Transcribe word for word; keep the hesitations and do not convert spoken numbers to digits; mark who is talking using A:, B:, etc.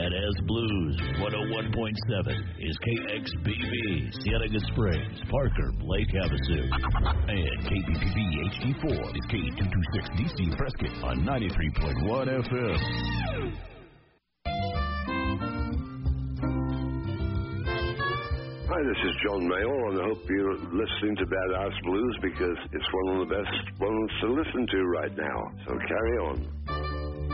A: Badass Blues one oh one point seven is K X B B, Cienega Springs, Parker, Lake Havasu. And K B P B H D four is K two twenty-six D C Prescott on ninety-three point one F M.
B: Hi, this is John Mayall, and I hope you're listening to Badass Blues because it's one of the best ones to listen to right now. So carry on.